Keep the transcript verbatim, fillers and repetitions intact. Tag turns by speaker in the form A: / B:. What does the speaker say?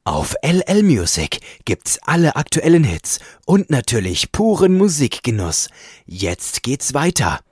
A: Auf L L Music gibt's alle aktuellen Hits und natürlich puren Musikgenuss. Jetzt geht's weiter.